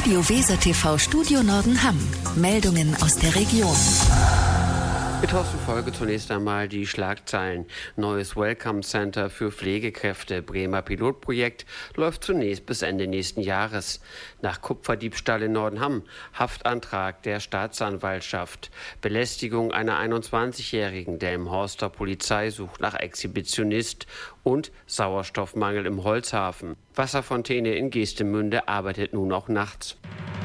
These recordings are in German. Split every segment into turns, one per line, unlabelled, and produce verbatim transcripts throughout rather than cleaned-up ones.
Radio Weser T V Studio Nordenham. Meldungen aus der Region.
Mit Thorsten Folge zunächst einmal die Schlagzeilen. Neues Welcome Center für Pflegekräfte. Bremer Pilotprojekt läuft zunächst bis Ende nächsten Jahres. Nach Kupferdiebstahl in Nordenham. Haftantrag der Staatsanwaltschaft. Belästigung einer einundzwanzigjährigen. Delmenhorster Polizei sucht nach Exhibitionist. Und Sauerstoffmangel im Holzhafen. Wasserfontäne in Geestemünde arbeitet nun auch nachts.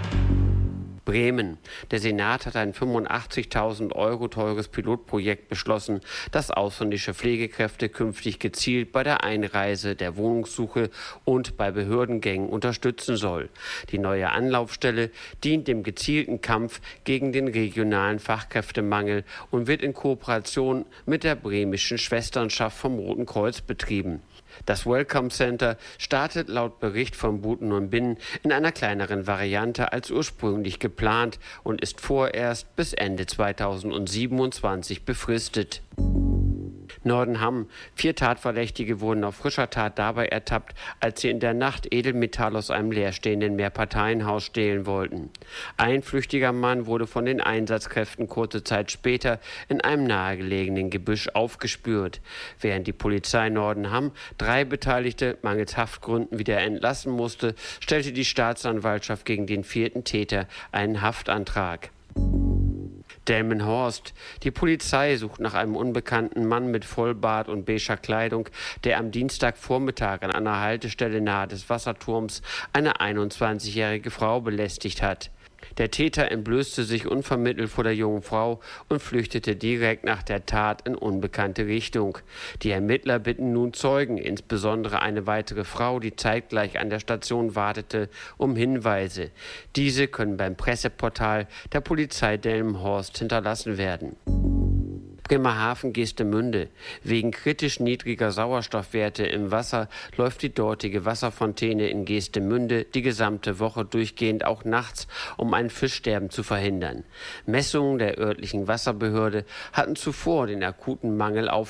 Bremen. Der Senat hat ein fünfundachtzigtausend Euro teures Pilotprojekt beschlossen, das ausländische Pflegekräfte künftig gezielt bei der Einreise, der Wohnungssuche und bei Behördengängen unterstützen soll. Die neue Anlaufstelle dient dem gezielten Kampf gegen den regionalen Fachkräftemangel und wird in Kooperation mit der bremischen Schwesternschaft vom Roten Kreuz betrieben. Das Welcome Center startet laut Bericht von Buten und Binnen in einer kleineren Variante als ursprünglich geplant und ist vorerst bis Ende zweitausendsiebenundzwanzig befristet. Nordenham. Vier Tatverdächtige wurden auf frischer Tat dabei ertappt, als sie in der Nacht Edelmetall aus einem leerstehenden Mehrparteienhaus stehlen wollten. Ein flüchtiger Mann wurde von den Einsatzkräften kurze Zeit später in einem nahegelegenen Gebüsch aufgespürt. Während die Polizei Nordenham drei Beteiligte mangels Haftgründen wieder entlassen musste, stellte die Staatsanwaltschaft gegen den vierten Täter einen Haftantrag. Delmenhorst. Die Polizei sucht nach einem unbekannten Mann mit Vollbart und beiger Kleidung, der am Dienstagvormittag an einer Haltestelle nahe des Wasserturms eine einundzwanzigjährige Frau belästigt hat. Der Täter entblößte sich unvermittelt vor der jungen Frau und flüchtete direkt nach der Tat in unbekannte Richtung. Die Ermittler bitten nun Zeugen, insbesondere eine weitere Frau, die zeitgleich an der Station wartete, um Hinweise. Diese können beim Presseportal der Polizei Delmenhorst hinterlassen werden. Bremerhaven Geestemünde. Wegen kritisch niedriger Sauerstoffwerte im Wasser läuft die dortige Wasserfontäne in Geestemünde die gesamte Woche durchgehend auch nachts, um ein Fischsterben zu verhindern. Messungen der örtlichen Wasserbehörde hatten zuvor den akuten Mangel auf